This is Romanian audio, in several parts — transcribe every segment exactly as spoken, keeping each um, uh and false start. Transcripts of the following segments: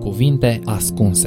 Cuvinte ascunse.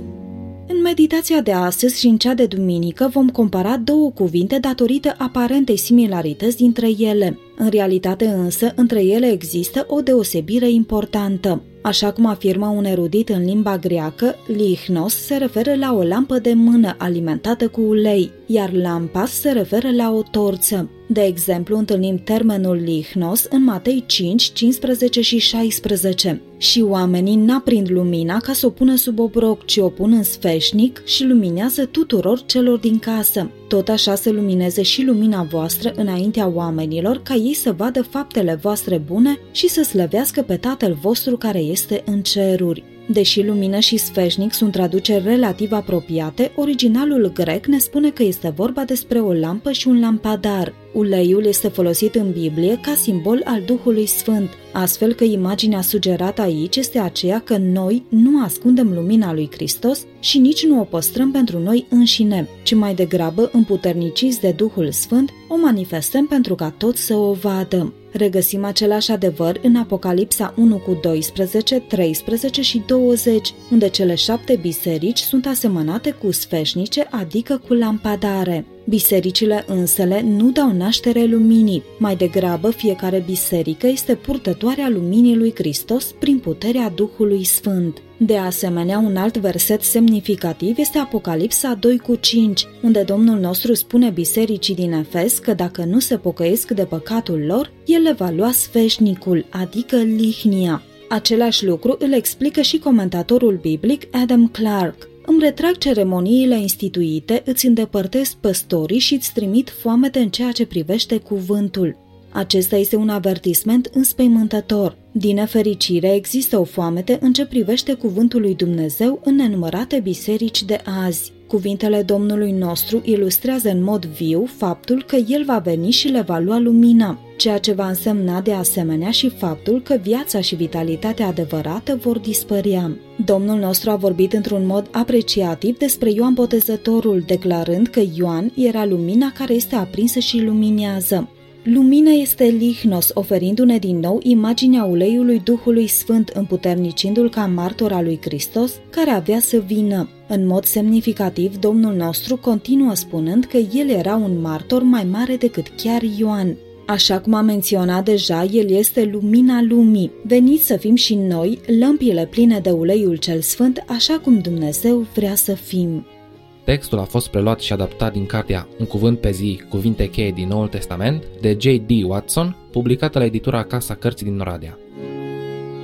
În meditația de astăzi și în cea de duminică vom compara două cuvinte datorită aparentei similarități dintre ele. În realitate însă, între ele există o deosebire importantă. Așa cum afirmă un erudit în limba greacă, lichnos se referă la o lampă de mână alimentată cu ulei, iar lampas se referă la o torță. De exemplu, întâlnim termenul lichnos în Matei cinci, cincisprezece și șaisprezece. Și oamenii n-aprind lumina ca să o pună sub obroc, ci o pun în sfeșnic și luminează tuturor celor din casă. Tot așa să lumineze și lumina voastră înaintea oamenilor, ca ei să vadă faptele voastre bune și să slăvească pe Tatăl vostru care este în ceruri. Deși lumină și sfeșnic sunt traduceri relativ apropiate, originalul grec ne spune că este vorba despre o lampă și un lampadar. Uleiul este folosit în Biblie ca simbol al Duhului Sfânt, astfel că imaginea sugerată aici este aceea că noi nu ascundem lumina lui Hristos și nici nu o păstrăm pentru noi înșine, ci mai degrabă, împuterniciți de Duhul Sfânt, o manifestăm pentru ca toți să o vadă. Regăsim același adevăr în Apocalipsa unu cu doisprezece, treisprezece și douăzeci, unde cele șapte biserici sunt asemănate cu sfeșnice, adică cu lampadare. Bisericile însele nu dau naștere luminii, mai degrabă fiecare biserică este purtătoarea luminii lui Hristos prin puterea Duhului Sfânt. De asemenea, un alt verset semnificativ este Apocalipsa doi cu cinci, unde Domnul nostru spune bisericii din Efes că dacă nu se pocăiesc de păcatul lor, el le va lua sfeșnicul, adică lihnia. Același lucru îl explică și comentatorul biblic Adam Clarke. Îmi retrag ceremoniile instituite, îți îndepărtez păstorii și îți trimit foamete în ceea ce privește cuvântul. Acesta este un avertisment înspăimântător. Din nefericire, există o foamete în ce privește cuvântul lui Dumnezeu în nenumărate biserici de azi. Cuvintele Domnului nostru ilustrează în mod viu faptul că El va veni și le va lua lumina, ceea ce va însemna de asemenea și faptul că viața și vitalitatea adevărată vor dispărea. Domnul nostru a vorbit într-un mod apreciativ despre Ioan Botezătorul, declarând că Ioan era lumina care este aprinsă și luminează. Lumina este lichnos, oferindu-ne din nou imaginea uleiului Duhului Sfânt, împuternicindu-l ca martor al lui Hristos, care avea să vină. În mod semnificativ, Domnul nostru continuă spunând că el era un martor mai mare decât chiar Ioan. Așa cum am menționat deja, el este lumina lumii. Veniți să fim și noi, lămpile pline de uleiul cel sfânt, așa cum Dumnezeu vrea să fim. Textul a fost preluat și adaptat din cartea Un cuvânt pe zi, cuvinte cheie din Noul Testament, de J D Watson, publicată la editura Casa Cărții din Oradea.